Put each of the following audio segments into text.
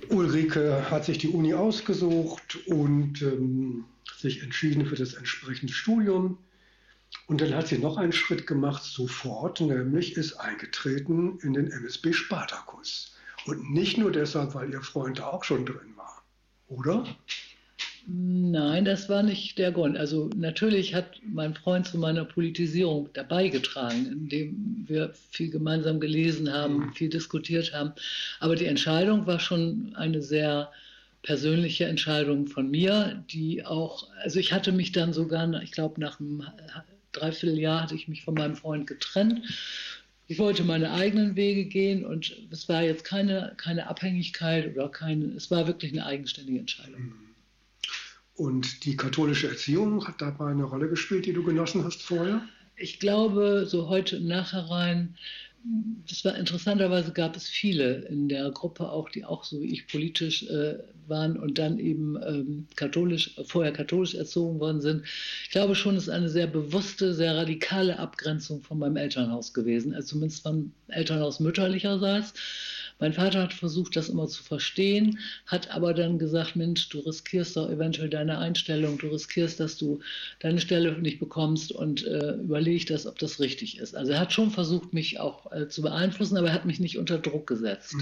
Ulrike hat sich die Uni ausgesucht und sich entschieden für das entsprechende Studium. Und dann hat sie noch einen Schritt gemacht sofort, nämlich ist eingetreten in den MSB Spartacus. Und nicht nur deshalb, weil ihr Freund da auch schon drin war, oder? Nein, das war nicht der Grund. Also natürlich hat mein Freund zu meiner Politisierung dabei getragen, indem wir viel gemeinsam gelesen haben, viel diskutiert haben. Aber die Entscheidung war schon eine sehr persönliche Entscheidung von mir, die auch, also ich hatte mich dann sogar, ich glaube nach einem Dreivierteljahr hatte ich mich von meinem Freund getrennt. Ich wollte meine eigenen Wege gehen und es war jetzt keine Abhängigkeit oder es war wirklich eine eigenständige Entscheidung. Und die katholische Erziehung hat dabei eine Rolle gespielt, die du genossen hast vorher? Ich glaube, so heute im Nachhinein, das war interessanterweise, gab es viele in der Gruppe auch, die auch so wie ich politisch waren und dann eben vorher katholisch erzogen worden sind. Ich glaube schon, es ist eine sehr bewusste, sehr radikale Abgrenzung von meinem Elternhaus gewesen, also zumindest vom Elternhaus mütterlicherseits. Mein Vater hat versucht, das immer zu verstehen, hat aber dann gesagt, Mensch, du riskierst doch eventuell deine Einstellung, du riskierst, dass du deine Stelle nicht bekommst und überleg das, ob das richtig ist. Also er hat schon versucht, mich auch zu beeinflussen, aber er hat mich nicht unter Druck gesetzt.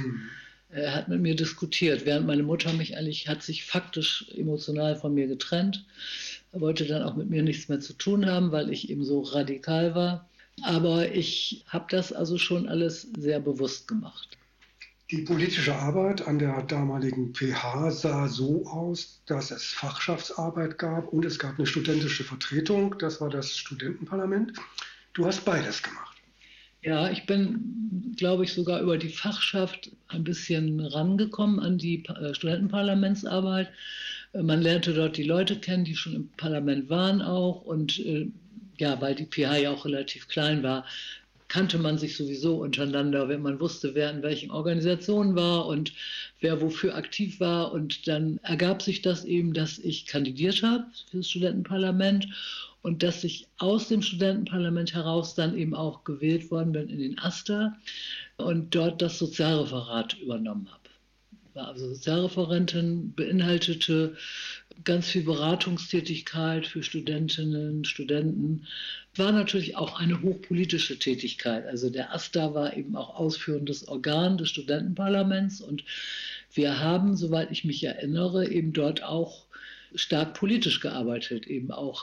Er hat mit mir diskutiert, während meine Mutter hat sich faktisch emotional von mir getrennt. Er wollte dann auch mit mir nichts mehr zu tun haben, weil ich eben so radikal war. Aber ich habe das also schon alles sehr bewusst gemacht. Die politische Arbeit an der damaligen PH sah so aus, dass es Fachschaftsarbeit gab und es gab eine studentische Vertretung. Das war das Studentenparlament. Du hast beides gemacht. Ja, ich bin, glaube ich, sogar über die Fachschaft ein bisschen rangekommen an die Studentenparlamentsarbeit. Man lernte dort die Leute kennen, die schon im Parlament waren auch. Und ja, weil die PH ja auch relativ klein war, kannte man sich sowieso untereinander, wenn man wusste, wer in welchen Organisationen war und wer wofür aktiv war. Und dann ergab sich das eben, dass ich kandidiert habe für das Studentenparlament und dass ich aus dem Studentenparlament heraus dann eben auch gewählt worden bin in den AStA und dort das Sozialreferat übernommen habe. War also Sozialreferentin, beinhaltete ganz viel Beratungstätigkeit für Studentinnen, Studenten. War natürlich auch eine hochpolitische Tätigkeit. Also der AStA war eben auch ausführendes Organ des Studentenparlaments und wir haben, soweit ich mich erinnere, eben dort auch stark politisch gearbeitet, eben auch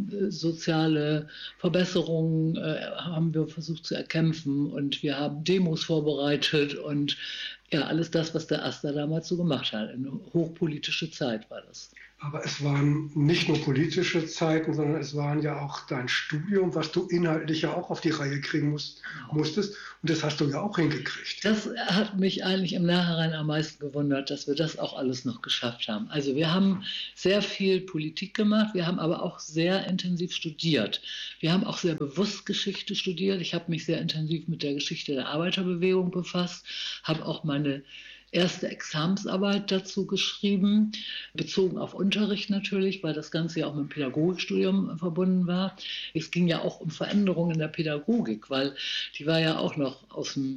soziale Verbesserungen haben wir versucht zu erkämpfen und wir haben Demos vorbereitet und ja, alles das, was der AStA damals so gemacht hat. Eine hochpolitische Zeit war das. Aber es waren nicht nur politische Zeiten, sondern es waren ja auch dein Studium, was du inhaltlich ja auch auf die Reihe kriegen musstest. Und das hast du ja auch hingekriegt. Das hat mich eigentlich im Nachhinein am meisten gewundert, dass wir das auch alles noch geschafft haben. Also wir haben sehr viel Politik gemacht, wir haben aber auch sehr intensiv studiert. Wir haben auch sehr bewusst Geschichte studiert. Ich habe mich sehr intensiv mit der Geschichte der Arbeiterbewegung befasst, habe auch meine erste Examensarbeit dazu geschrieben, bezogen auf Unterricht natürlich, weil das Ganze ja auch mit dem Pädagogikstudium verbunden war. Es ging ja auch um Veränderungen in der Pädagogik, weil die war ja auch noch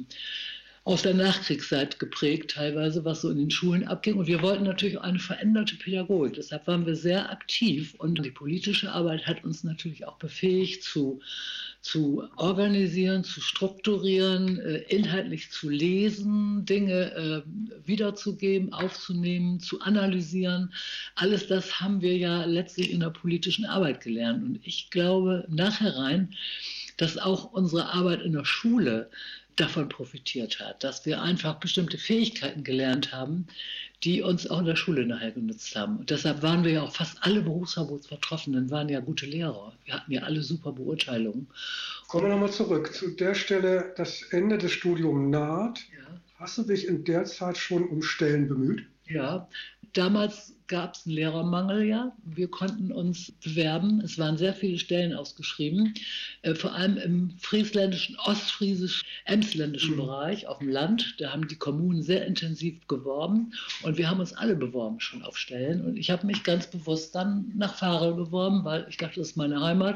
aus der Nachkriegszeit geprägt, teilweise, was so in den Schulen abging. Und wir wollten natürlich auch eine veränderte Pädagogik. Deshalb waren wir sehr aktiv. Und die politische Arbeit hat uns natürlich auch befähigt, zu organisieren, zu strukturieren, inhaltlich zu lesen, Dinge wiederzugeben, aufzunehmen, zu analysieren. Alles das haben wir ja letztlich in der politischen Arbeit gelernt. Und ich glaube nachher dass auch unsere Arbeit in der Schule davon profitiert hat, dass wir einfach bestimmte Fähigkeiten gelernt haben, die uns auch in der Schule nachher genutzt haben. Und deshalb waren wir ja auch fast alle Berufsverbotsbetroffenen, waren ja gute Lehrer. Wir hatten ja alle super Beurteilungen. Kommen wir nochmal zurück zu der Stelle, das Ende des Studiums naht. Ja. Hast du dich in der Zeit schon um Stellen bemüht? Ja, damals gab es einen Lehrermangel, ja. Wir konnten uns bewerben. Es waren sehr viele Stellen ausgeschrieben, vor allem im friesländischen, ostfriesisch-emsländischen Bereich auf dem Land. Da haben die Kommunen sehr intensiv geworben und wir haben uns alle beworben schon auf Stellen. Und ich habe mich ganz bewusst dann nach Varel beworben, weil ich dachte, das ist meine Heimat.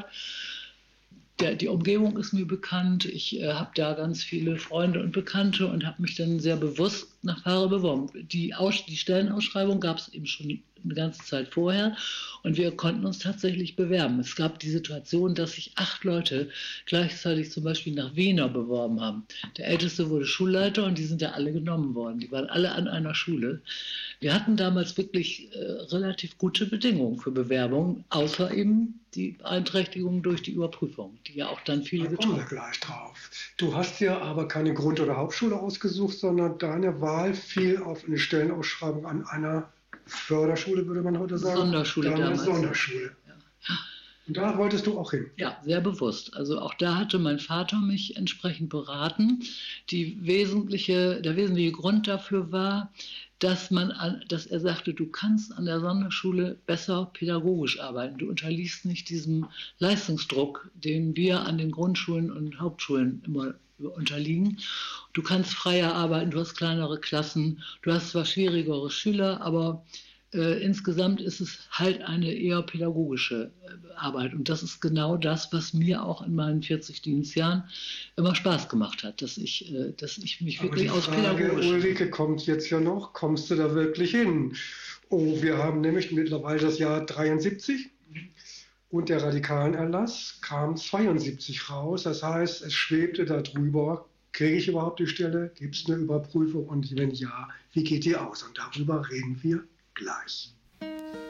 Die Umgebung ist mir bekannt, ich habe da ganz viele Freunde und Bekannte und habe mich dann sehr bewusst nach Fahrer beworben. Die Stellenausschreibung gab es eben schon eine ganze Zeit vorher und wir konnten uns tatsächlich bewerben. Es gab die Situation, dass sich 8 Leute gleichzeitig zum Beispiel nach Wiener beworben haben. Der Älteste wurde Schulleiter und die sind ja alle genommen worden. Die waren alle an einer Schule. Wir hatten damals wirklich relativ gute Bedingungen für Bewerbungen, außer eben die Beeinträchtigung durch die Überprüfung, die ja auch dann viele Da kommen wir gleich drauf. Du hast ja aber keine Grund- oder Hauptschule ausgesucht, sondern deine Wahl fiel auf eine Stellenausschreibung an einer Förderschule, würde man heute sagen. Sonderschule damals. Sonderschule. Ja. Und da wolltest du auch hin? Ja, sehr bewusst. Also auch da hatte mein Vater mich entsprechend beraten. Der wesentliche Grund dafür war, dass er sagte, du kannst an der Sonderschule besser pädagogisch arbeiten. Du unterliegst nicht diesem Leistungsdruck, den wir an den Grundschulen und Hauptschulen immer unterliegen. Du kannst freier arbeiten, du hast kleinere Klassen, du hast zwar schwierigere Schüler, aber insgesamt ist es halt eine eher pädagogische Arbeit. Und das ist genau das, was mir auch in meinen 40 Dienstjahren immer Spaß gemacht hat, dass ich mich wirklich aus pädagogisch... Ulrike, kommt jetzt ja noch, kommst du da wirklich hin? Oh, wir haben nämlich mittlerweile das Jahr 73 und der Radikalenerlass kam 72 raus. Das heißt, es schwebte darüber, kriege ich überhaupt die Stelle? Gibt es eine Überprüfung? Und wenn ja, wie geht die aus? Und darüber reden wir gleich.